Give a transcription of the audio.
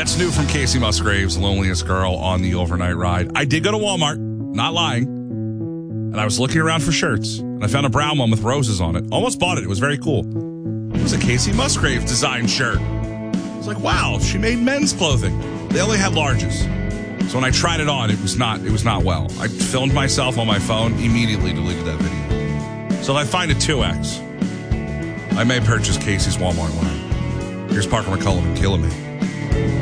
That's new from Casey Musgraves, Loneliest Girl on the Overnight Ride. I did go to Walmart, not lying, and I was looking around for shirts, and I found a brown one with roses on it. Almost bought it. It was very cool. It was a Casey Musgraves design shirt. I was like, wow, she made men's clothing. They only had larges. So when I tried it on, it was not well. I filmed myself on my phone, immediately deleted that video. So if I find a 2X, I may purchase Casey's Walmart line. Here's Parker McCullum and Killing Me.